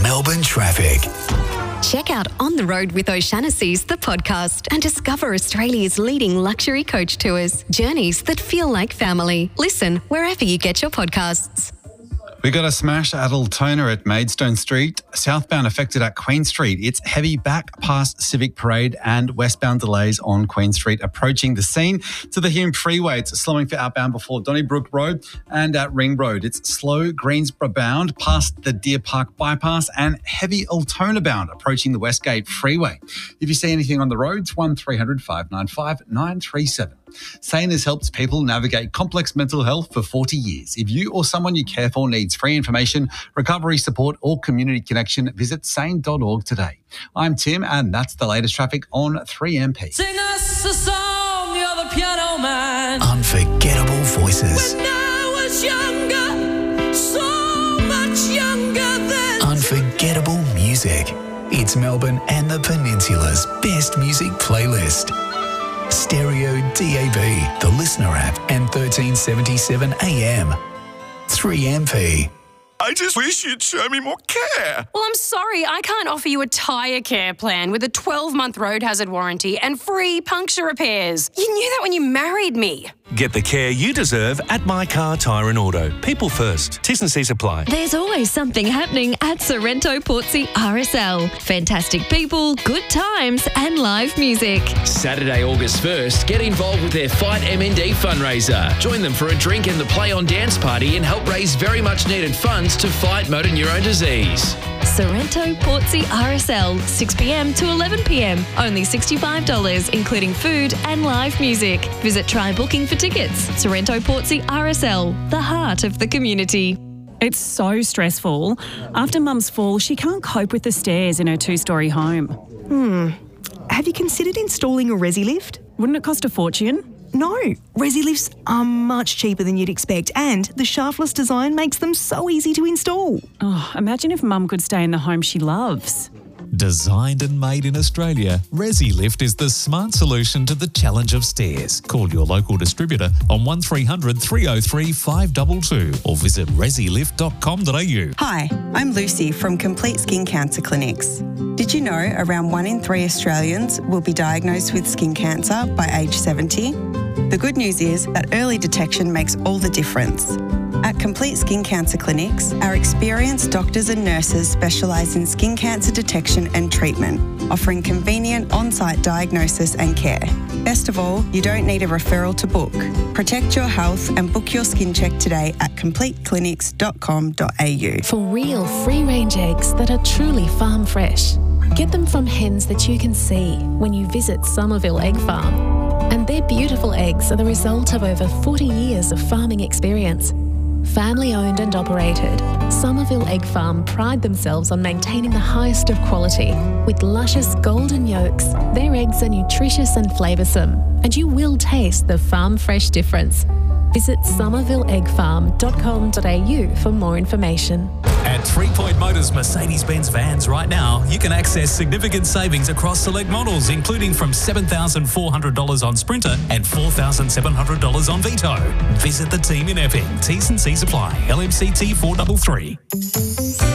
Melbourne traffic. Check out On the Road with O'Shanassy's, the podcast, and discover Australia's leading luxury coach tours. Journeys that feel like family. Listen wherever you get your podcasts. We got a smash at Altona at Maidstone Street. Southbound affected at Queen Street. It's heavy back past Civic Parade and westbound delays on Queen Street approaching the scene. To the Hume Freeway, it's slowing for outbound before Donnybrook Road, and at Ring Road, it's slow Greensborough bound past the Deer Park bypass and heavy Altona bound approaching the Westgate Freeway. If you see anything on the roads, 1300 595 937. Sane helps people navigate complex mental health for 40 years. If you or someone you care for needs free information, recovery support or community connection, visit sane.org today. I'm Tim and that's the latest traffic on 3MP. Sing us a song, you're the piano man. Unforgettable voices. When I was younger, so much younger than Unforgettable music. It's Melbourne and the Peninsula's best music playlist. Stereo DAB, the Listener app, and 1377 AM. 3MP. I just wish you'd show me more care. Well, I'm sorry, I can't offer you a tyre care plan with a 12-month road hazard warranty and free puncture repairs. You knew that when you married me. Get the care you deserve at My Car Tyre and Auto. People first. T's and C's apply. There's always something happening at Sorrento Portsea RSL. Fantastic people, good times and live music. Saturday, August 1st, get involved with their Fight MND fundraiser. Join them for a drink and the Play On Dance party and help raise very much needed funds to fight motor neurone disease. Sorrento Portsea RSL, 6pm to 11pm. Only $65, including food and live music. Visit Try Booking for tickets. Sorrento Portsea RSL, the heart of the community. It's so stressful. After Mum's fall, she can't cope with the stairs in her 2-storey home. Have you considered installing a Resi lift? Wouldn't it cost a fortune? No, Resi lifts are much cheaper than you'd expect, and the shaftless design makes them so easy to install. Oh, imagine if Mum could stay in the home she loves. Designed and made in Australia, ResiLift is the smart solution to the challenge of stairs. Call your local distributor on 1300 303 522 or visit resilift.com.au. Hi, I'm Lucy from Complete Skin Cancer Clinics. Did you know around 1 in 3 Australians will be diagnosed with skin cancer by age 70? The good news is that early detection makes all the difference. At Complete Skin Cancer Clinics, our experienced doctors and nurses specialise in skin cancer detection and treatment, offering convenient on-site diagnosis and care. Best of all, you don't need a referral to book. Protect your health and book your skin check today at completeclinics.com.au. For real free-range eggs that are truly farm fresh, get them from hens that you can see when you visit Somerville Egg Farm. And their beautiful eggs are the result of over 40 years of farming experience. Family owned and operated, Somerville Egg Farm pride themselves on maintaining the highest of quality. With luscious golden yolks, their eggs are nutritious and flavoursome, and you will taste the farm fresh difference. Visit somervilleeggfarm.com.au for more information. At 3 Point Motors Mercedes-Benz vans right now, you can access significant savings across select models, including from $7,400 on Sprinter and $4,700 on Vito. Visit the team in Epping. T's and C's apply. LMCT 433.